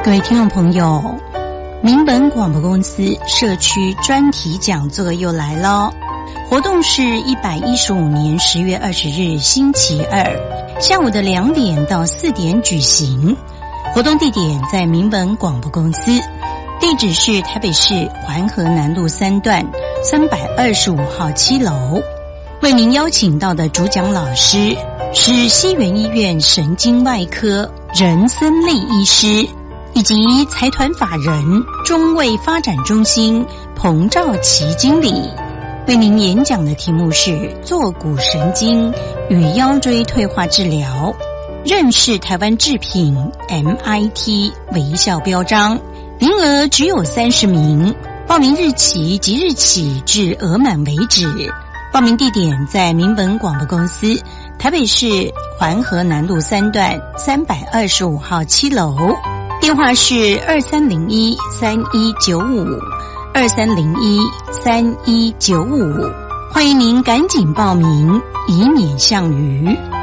各位听众朋友，民本广播公司社区专题讲座又来了。活动是115年10月20日星期二下午的2点到4点举行。活动地点在民本广播公司，地址是台北市环河南路3段325号7楼。为您邀请到的主讲老师是西园医院神经外科任森利医师，以及财团法人中卫发展中心彭兆琪经理。为您演讲的题目是坐骨神经与腰椎退化治疗，认识台湾制品 MIT 微笑标章，名额只有30名，报名日期即日起至额满为止。报名地点在民本广播公司台北市环河南路3段325号7楼，电话是2301-3195，2301-3195，欢迎您赶紧报名，以免项羽。